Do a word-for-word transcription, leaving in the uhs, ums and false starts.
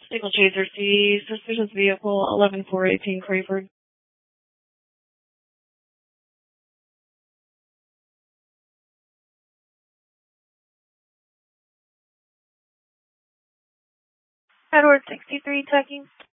Signal Chaser C, suspicious vehicle, eleven four eighteen Crayford. Edward sixty-three, checking.